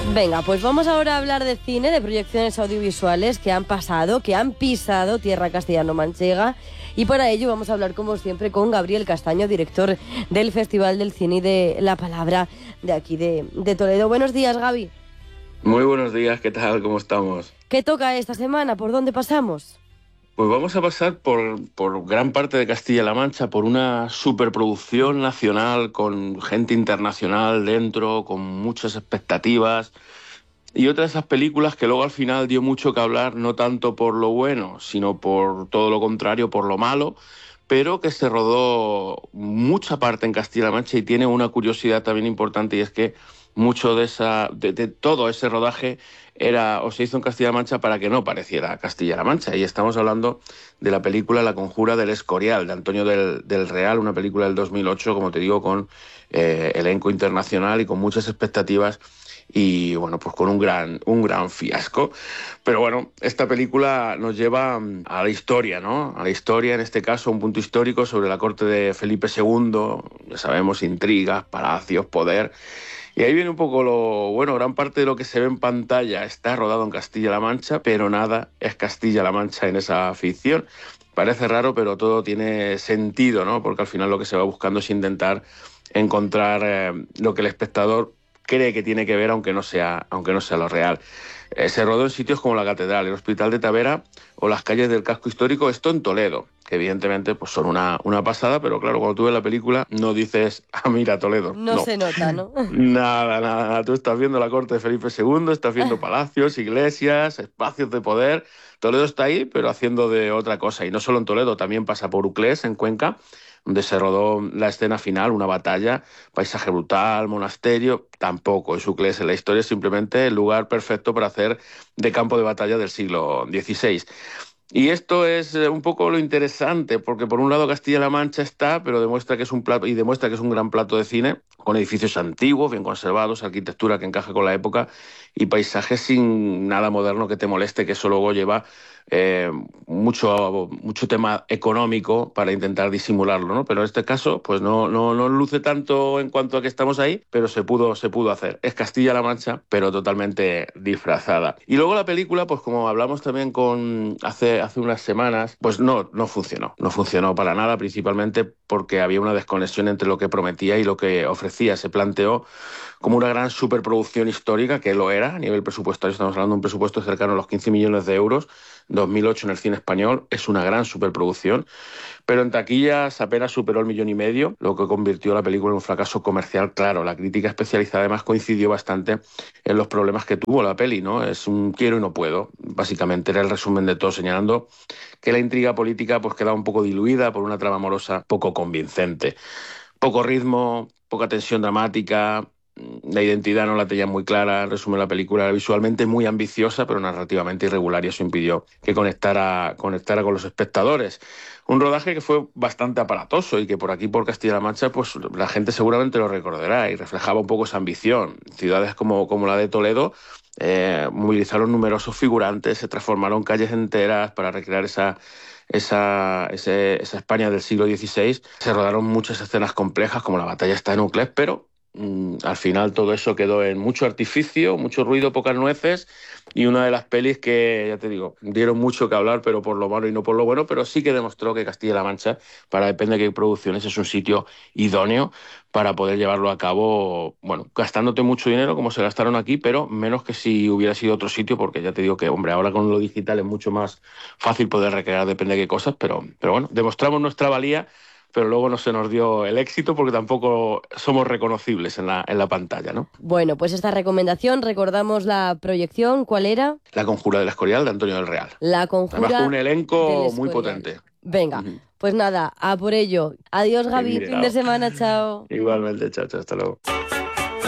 Venga, pues vamos ahora a hablar de cine, de proyecciones audiovisuales que han pasado, que han pisado tierra castellano-manchega. Y para ello vamos a hablar, como siempre, con Gabriel Castaño, director del Festival del Cine y de la Palabra de aquí de Toledo. Buenos días, Gaby. Muy buenos días, ¿qué tal? ¿Cómo estamos? ¿Qué toca esta semana? ¿Por dónde pasamos? Pues vamos a pasar por gran parte de Castilla-La Mancha, por una superproducción nacional con gente internacional dentro, con muchas expectativas. Y otra de esas películas que luego al final dio mucho que hablar, no tanto por lo bueno, sino por todo lo contrario, por lo malo, pero que se rodó mucha parte en Castilla-La Mancha y tiene una curiosidad también importante, y es que mucho de todo ese rodaje se hizo en Castilla-La Mancha para que no pareciera Castilla-La Mancha. Y estamos hablando de la película La Conjura del Escorial, de Antonio del Real, una película del 2008, como te digo, con elenco internacional y con muchas expectativas. Y bueno, pues con un gran fiasco. Pero bueno, esta película nos lleva a la historia, ¿no? A la historia, en este caso, un punto histórico sobre la corte de Felipe II. Ya sabemos, intrigas, palacios, poder. Y ahí viene un poco gran parte de lo que se ve en pantalla está rodado en Castilla-La Mancha, pero nada es Castilla-La Mancha en esa ficción. Parece raro, pero todo tiene sentido, ¿no? Porque al final lo que se va buscando es intentar encontrar lo que el espectador cree que tiene que ver, aunque no sea lo real. Se rodó en sitios como la Catedral, el Hospital de Tavera o las calles del casco histórico, esto en Toledo, que evidentemente pues son una pasada, pero claro, cuando tú ves la película no dices, mira, Toledo. No se nota, ¿no? Nada. Tú estás viendo la corte de Felipe II, estás viendo palacios, iglesias, espacios de poder. Toledo está ahí, pero haciendo de otra cosa. Y no solo en Toledo, también pasa por Uclés, en Cuenca, donde se rodó la escena final, una batalla, paisaje brutal, monasterio. Tampoco es Uclés en la historia, es simplemente el lugar perfecto para hacer de campo de batalla del siglo XVI. Y esto es un poco lo interesante, porque por un lado Castilla-La Mancha está, pero demuestra que es un gran plato de cine, con edificios antiguos, bien conservados, arquitectura que encaja con la época y paisajes sin nada moderno que te moleste, que eso luego lleva mucho tema económico para intentar disimularlo, ¿no? Pero en este caso, pues no luce tanto en cuanto a que estamos ahí, pero se pudo hacer. Es Castilla-La Mancha, pero totalmente disfrazada. Y luego la película, pues como hablamos también hace unas semanas, pues no funcionó para nada, principalmente porque había una desconexión entre lo que prometía y lo que ofrecía. Se planteó como una gran superproducción histórica, que lo era a nivel presupuestario. Estamos hablando de un presupuesto cercano a los 15 millones de euros, 2008 en el cine español. Es una gran superproducción, pero en taquillas apenas superó el 1,5 millones, lo que convirtió la película en un fracaso comercial. Claro, la crítica especializada además coincidió bastante en los problemas que tuvo la peli, ¿no? Es un quiero y no puedo, básicamente era el resumen de todo, señalando que la intriga política pues quedaba un poco diluida por una trama amorosa poco convincente. Poco ritmo, poca tensión dramática, la identidad no la tenía muy clara. En resumen, la película era visualmente muy ambiciosa, pero narrativamente irregular, y eso impidió que conectara con los espectadores. Un rodaje que fue bastante aparatoso y que por aquí, por Castilla-La Mancha, pues la gente seguramente lo recordará y reflejaba un poco esa ambición. Ciudades como la de Toledo movilizaron numerosos figurantes, se transformaron calles enteras para recrear esa España del siglo XVI. Se rodaron muchas escenas complejas, como la batalla está en Uclés, pero al final todo eso quedó en mucho artificio, mucho ruido, pocas nueces, y una de las pelis que, ya te digo, dieron mucho que hablar, pero por lo malo y no por lo bueno, pero sí que demostró que Castilla-La Mancha, depende de qué producciones, es un sitio idóneo para poder llevarlo a cabo, bueno, gastándote mucho dinero como se gastaron aquí, pero menos que si hubiera sido otro sitio, porque ya te digo que, hombre, ahora con lo digital es mucho más fácil poder recrear, depende de qué cosas, pero bueno, demostramos nuestra valía, pero luego no se nos dio el éxito porque tampoco somos reconocibles en la pantalla, ¿no? Bueno, pues esta recomendación, recordamos la proyección, ¿cuál era? La Conjura del Escorial, de Antonio del Real. La Conjura además con un elenco muy Escorial. potente. Venga, pues nada, a por ello. Adiós, Gaby, fin de semana, chao. Igualmente, chao, hasta luego.